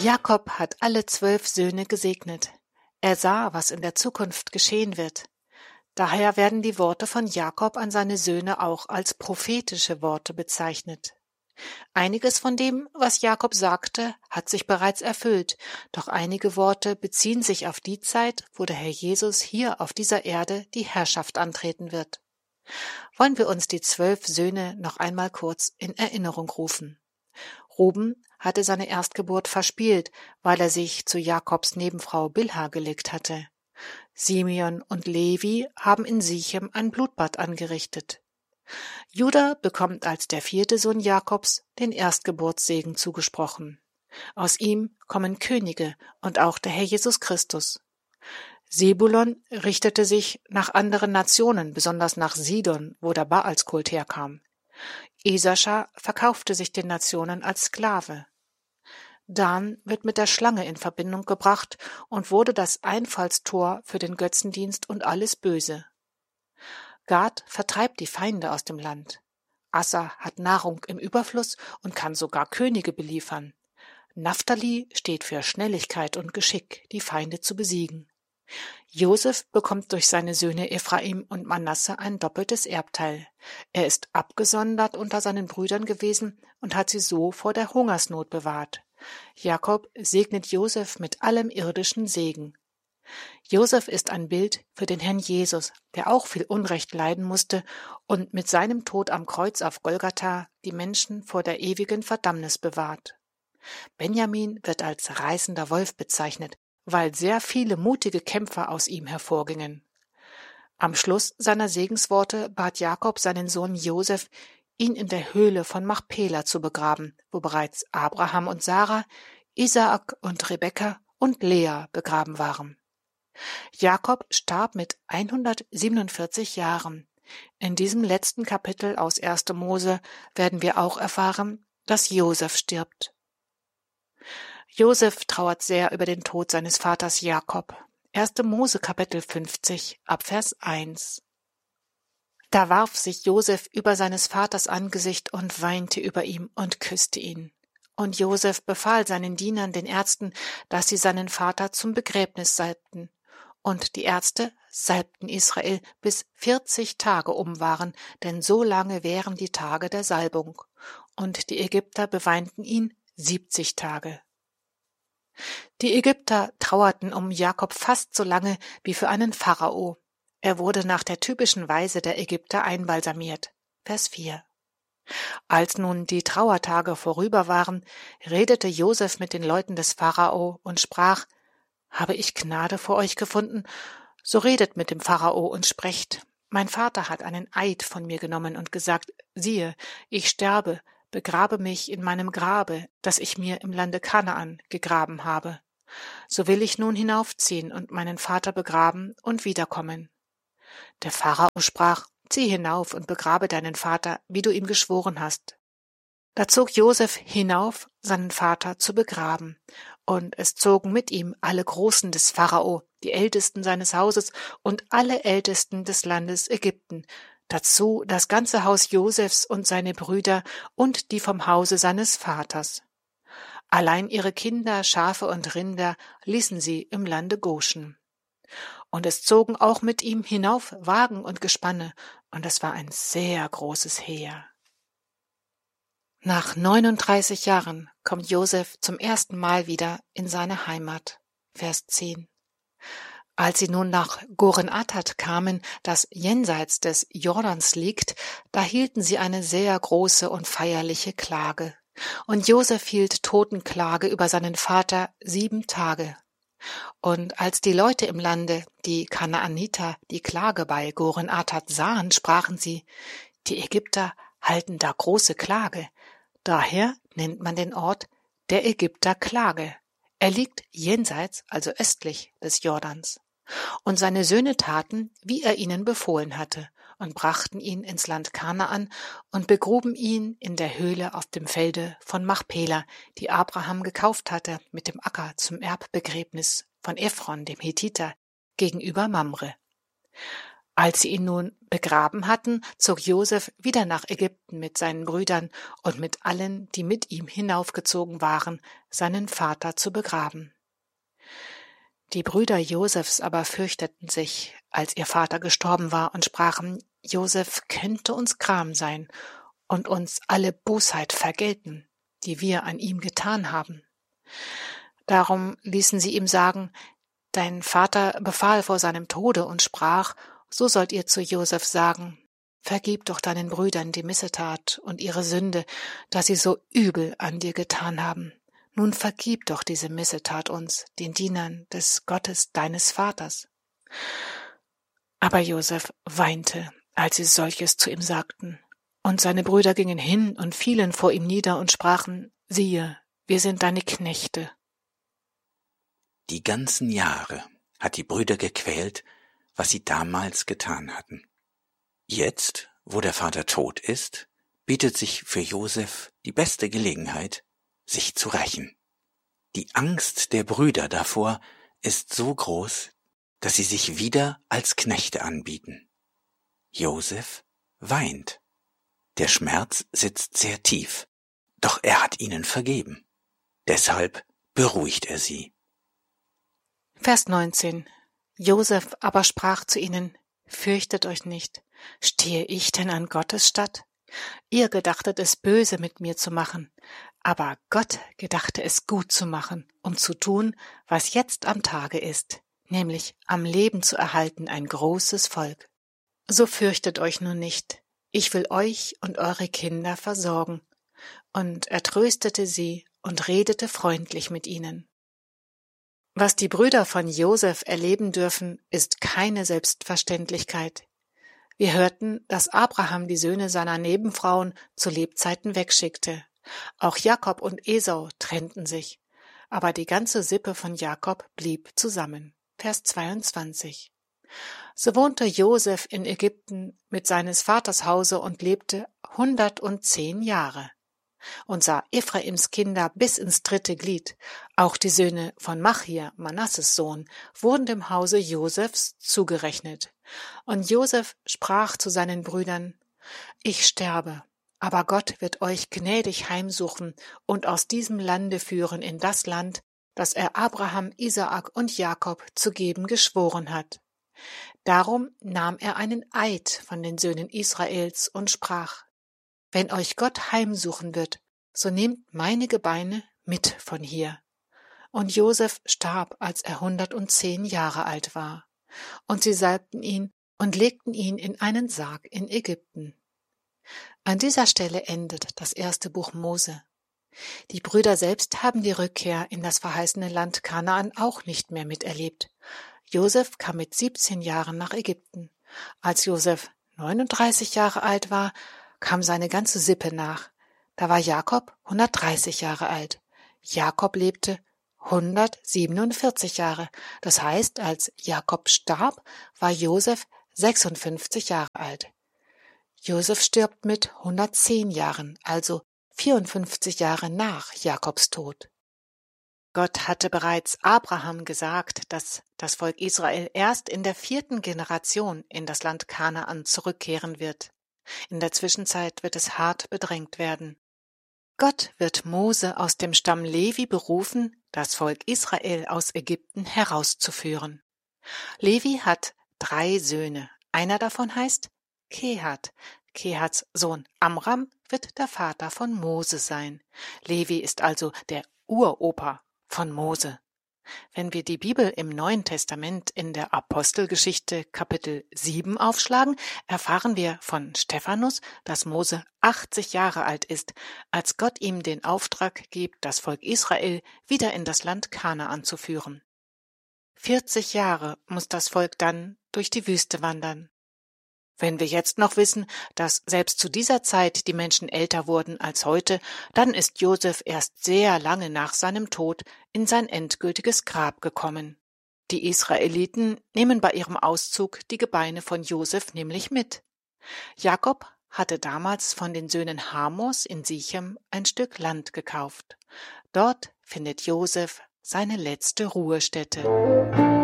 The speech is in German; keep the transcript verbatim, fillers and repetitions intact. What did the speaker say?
Jakob hat alle zwölf Söhne gesegnet. Er sah, was in der Zukunft geschehen wird. Daher werden die Worte von Jakob an seine Söhne auch als prophetische Worte bezeichnet. Einiges von dem, was Jakob sagte, hat sich bereits erfüllt, doch einige Worte beziehen sich auf die Zeit, wo der Herr Jesus hier auf dieser Erde die Herrschaft antreten wird. Wollen wir uns die zwölf Söhne noch einmal kurz in Erinnerung rufen. Ruben hatte seine Erstgeburt verspielt, weil er sich zu Jakobs Nebenfrau Bilha gelegt hatte. Simeon und Levi haben in Sichem ein Blutbad angerichtet. Juda bekommt als der vierte Sohn Jakobs den Erstgeburtssegen zugesprochen. Aus ihm kommen Könige und auch der Herr Jesus Christus. Sebulon richtete sich nach anderen Nationen, besonders nach Sidon, wo der Baalskult herkam. Isaschar verkaufte sich den Nationen als Sklave. Dan wird mit der Schlange in Verbindung gebracht und wurde das Einfallstor für den Götzendienst und alles Böse. Gad vertreibt die Feinde aus dem Land. Asser hat Nahrung im Überfluss und kann sogar Könige beliefern. Naphtali steht für Schnelligkeit und Geschick, die Feinde zu besiegen. Josef bekommt durch seine Söhne Ephraim und Manasse ein doppeltes Erbteil. Er ist abgesondert unter seinen Brüdern gewesen und hat sie so vor der Hungersnot bewahrt. Jakob segnet Josef mit allem irdischen Segen. Josef ist ein Bild für den Herrn Jesus, der auch viel Unrecht leiden musste und mit seinem Tod am Kreuz auf Golgatha die Menschen vor der ewigen Verdammnis bewahrt. Benjamin wird als reißender Wolf bezeichnet, weil sehr viele mutige Kämpfer aus ihm hervorgingen. Am Schluss seiner Segensworte bat Jakob seinen Sohn Josef, ihn in der Höhle von Machpela zu begraben, wo bereits Abraham und Sarah, Isaak und Rebekka und Lea begraben waren. Jakob starb mit hundertsiebenundvierzig Jahren. In diesem letzten Kapitel aus erster Mose werden wir auch erfahren, dass Josef stirbt. Josef trauert sehr über den Tod seines Vaters Jakob. erster Mose Kapitel fünfzig, Abvers eins. Da warf sich Josef über seines Vaters Angesicht und weinte über ihm und küsste ihn. Und Josef befahl seinen Dienern, den Ärzten, dass sie seinen Vater zum Begräbnis salbten. Und die Ärzte salbten Israel, bis vierzig Tage um waren, denn so lange wären die Tage der Salbung. Und die Ägypter beweinten ihn siebzig Tage. Die Ägypter trauerten um Jakob fast so lange wie für einen Pharao. Er wurde nach der typischen Weise der Ägypter einbalsamiert. Vers vier. Als nun die Trauertage vorüber waren, redete Josef mit den Leuten des Pharao und sprach: Habe ich Gnade vor euch gefunden? So redet mit dem Pharao und sprecht: Mein Vater hat einen Eid von mir genommen und gesagt: Siehe, ich sterbe, begrabe mich in meinem Grabe, das ich mir im Lande Kanaan gegraben habe. So will ich nun hinaufziehen und meinen Vater begraben und wiederkommen. Der Pharao sprach: Zieh hinauf und begrabe deinen Vater, wie du ihm geschworen hast. Da zog Josef hinauf, seinen Vater zu begraben. Und es zogen mit ihm alle Großen des Pharao, die Ältesten seines Hauses und alle Ältesten des Landes Ägypten, dazu das ganze Haus Josefs und seine Brüder und die vom Hause seines Vaters. Allein ihre Kinder, Schafe und Rinder ließen sie im Lande Goschen. Und es zogen auch mit ihm hinauf Wagen und Gespanne, und es war ein sehr großes Heer. Nach neununddreißig Jahren kommt Josef zum ersten Mal wieder in seine Heimat. Vers zehn. Als sie nun nach Goren-Atad kamen, das jenseits des Jordans liegt, da hielten sie eine sehr große und feierliche Klage. Und Josef hielt Totenklage über seinen Vater sieben Tage. Und als die Leute im Lande, die Kanaaniter, die Klage bei Goren-Atad sahen, sprachen sie: Die Ägypter halten da große Klage. Daher nennt man den Ort der Ägypter Klage. Er liegt jenseits, also östlich des Jordans. Und seine Söhne taten, wie er ihnen befohlen hatte, und brachten ihn ins Land Kanaan und begruben ihn in der Höhle auf dem Felde von Machpela, die Abraham gekauft hatte mit dem Acker zum Erbbegräbnis von Ephron, dem Hethiter, gegenüber Mamre. Als sie ihn nun begraben hatten, zog Josef wieder nach Ägypten mit seinen Brüdern und mit allen, die mit ihm hinaufgezogen waren, seinen Vater zu begraben. Die Brüder Josefs aber fürchteten sich, als ihr Vater gestorben war, und sprachen, Josef könnte uns Gram sein und uns alle Bosheit vergelten, die wir an ihm getan haben. Darum ließen sie ihm sagen, dein Vater befahl vor seinem Tode und sprach, so sollt ihr zu Josef sagen, vergib doch deinen Brüdern die Missetat und ihre Sünde, dass sie so übel an dir getan haben. Nun vergib doch diese Missetat uns, den Dienern des Gottes deines Vaters. Aber Josef weinte, als sie solches zu ihm sagten. Und seine Brüder gingen hin und fielen vor ihm nieder und sprachen, siehe, wir sind deine Knechte. Die ganzen Jahre hat die Brüder gequält, was sie damals getan hatten. Jetzt, wo der Vater tot ist, bietet sich für Josef die beste Gelegenheit, sich zu rächen. Die Angst der Brüder davor ist so groß, dass sie sich wieder als Knechte anbieten. Josef weint. Der Schmerz sitzt sehr tief, doch er hat ihnen vergeben. Deshalb beruhigt er sie. Vers neunzehn. Josef aber sprach zu ihnen, fürchtet euch nicht, stehe ich denn an Gottes statt? Ihr gedachtet es böse mit mir zu machen, aber Gott gedachte es gut zu machen, um zu tun, was jetzt am Tage ist, nämlich am Leben zu erhalten ein großes Volk. So fürchtet euch nun nicht, ich will euch und eure Kinder versorgen. Und er tröstete sie und redete freundlich mit ihnen. Was die Brüder von Josef erleben dürfen, ist keine Selbstverständlichkeit. Wir hörten, dass Abraham die Söhne seiner Nebenfrauen zu Lebzeiten wegschickte. Auch Jakob und Esau trennten sich, aber die ganze Sippe von Jakob blieb zusammen. Vers zweiundzwanzig. So wohnte Josef in Ägypten mit seines Vaters Hause und lebte hundertzehn Jahre. Und sah Ephraims Kinder bis ins dritte Glied. Auch die Söhne von Machir, Manasses Sohn, wurden dem Hause Josefs zugerechnet. Und Josef sprach zu seinen Brüdern, ich sterbe, aber Gott wird euch gnädig heimsuchen und aus diesem Lande führen in das Land, das er Abraham, Isaak und Jakob zu geben geschworen hat. Darum nahm er einen Eid von den Söhnen Israels und sprach, wenn euch Gott heimsuchen wird, so nehmt meine Gebeine mit von hier. Und Josef starb, als er hundertzehn Jahre alt war. Und sie salbten ihn und legten ihn in einen Sarg in Ägypten. An dieser Stelle endet das erste Buch Mose. Die Brüder selbst haben die Rückkehr in das verheißene Land Kanaan auch nicht mehr miterlebt. Josef kam mit siebzehn Jahren nach Ägypten. Als Josef neununddreißig Jahre alt war, kam seine ganze Sippe nach. Da war Jakob hundertdreißig Jahre alt. Jakob lebte hundertsiebenundvierzig Jahre. Das heißt, als Jakob starb, war Josef sechsundfünfzig Jahre alt. Josef stirbt mit hundertzehn Jahren, also vierundfünfzig Jahre nach Jakobs Tod. Gott hatte bereits Abraham gesagt, dass das Volk Israel erst in der vierten Generation in das Land Kanaan zurückkehren wird. In der Zwischenzeit wird es hart bedrängt werden. Gott wird Mose aus dem Stamm Levi berufen, das Volk Israel aus Ägypten herauszuführen. Levi hat drei Söhne. Einer davon heißt Kehat. Kehats Sohn Amram wird der Vater von Mose sein. Levi ist also der Uropa von Mose. Wenn wir die Bibel im Neuen Testament in der Apostelgeschichte Kapitel sieben aufschlagen, erfahren wir von Stephanus, dass Mose achtzig Jahre alt ist, als Gott ihm den Auftrag gibt, das Volk Israel wieder in das Land Kanaan zu führen. vierzig Jahre muss das Volk dann durch die Wüste wandern. Wenn wir jetzt noch wissen, dass selbst zu dieser Zeit die Menschen älter wurden als heute, dann ist Josef erst sehr lange nach seinem Tod in sein endgültiges Grab gekommen. Die Israeliten nehmen bei ihrem Auszug die Gebeine von Josef nämlich mit. Jakob hatte damals von den Söhnen Hamos in Sichem ein Stück Land gekauft. Dort findet Josef seine letzte Ruhestätte.